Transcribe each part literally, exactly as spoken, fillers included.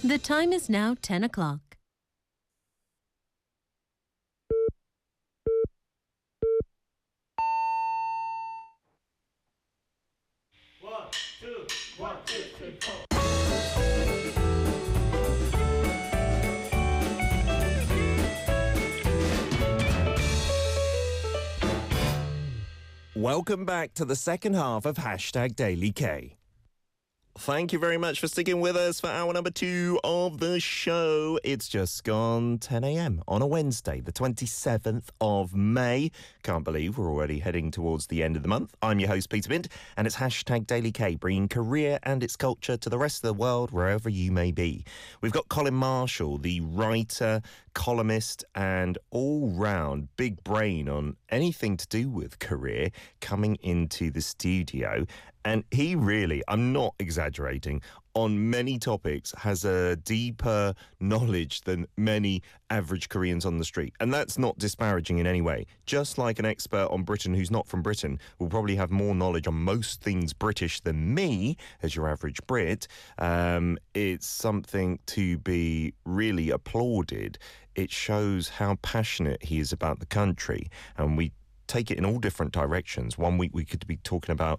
The time is now ten o'clock. One, two, one, two, three, four. Welcome back to the second half of Hashtag Daily K. Thank you very much for sticking with us for hour number two of the show. It's just gone ten a.m. on a Wednesday, the twenty-seventh of May. Can't believe we're already heading towards the end of the month. I'm your host, Peter Bint, and it's Hashtag Daily K, bringing career and its culture to the rest of the world, wherever you may be. We've got Colin Marshall, the writer, columnist, and all-round big brain on anything to do with career, coming into the studio. And he really, I'm not exaggerating, on many topics has a deeper knowledge than many average Koreans on the street. And that's not disparaging in any way. Just like an expert on Britain who's not from Britain will probably have more knowledge on most things British than me, as your average Brit, um, it's something to be really applauded. It shows how passionate he is about the country. And we take it in all different directions. One week we could be talking about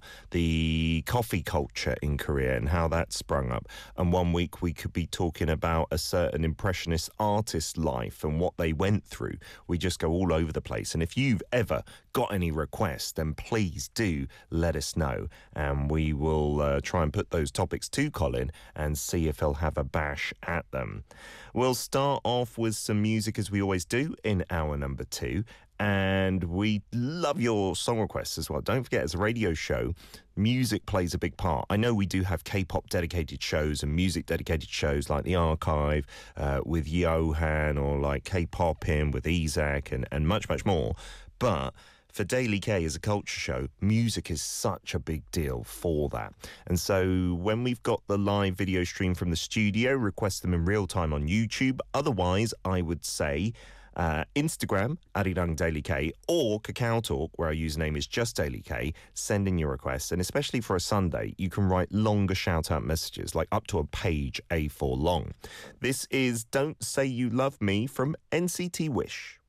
the coffee culture in Korea and how that sprung up. And one week we could be talking about a certain impressionist artist life and what they went through. We just go all over the place. And if you've ever got any requests, then please do let us know. And we will uh, try and put those topics to Colin and see if he'll have a bash at them. We'll start off with some music as we always do in hour number two. And we love your song requests as well. Don't forget, as a radio show, music plays a big part. I know we do have K-pop dedicated shows and music dedicated shows like The Archive uh, with Johan, or like K-pop in with Isaac, and, and much, much more. But for Daily K as a culture show, music is such a big deal for that. And so when we've got the live video stream from the studio, request them in real time on YouTube. Otherwise, I would say Uh, Instagram, Arirang Daily K, or Kakao Talk, where our username is just Daily K. Send in your requests, and especially for a Sunday, you can write longer shout-out messages, like up to a page A four long. This is Don't Say You Love Me from N C T Wish.